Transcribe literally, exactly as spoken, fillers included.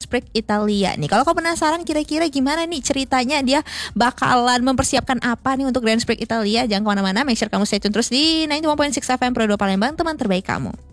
Prix Italia nih. Kalau kau penasaran kira-kira gimana nih ceritanya, dia bakalan mempersiapkan apa nih untuk Grand Prix Italia, jangan kemana-mana, make sure kamu stay tune terus di sembilan puluh satu koma enam F M Pro dua Palembang, teman terbaik kamu.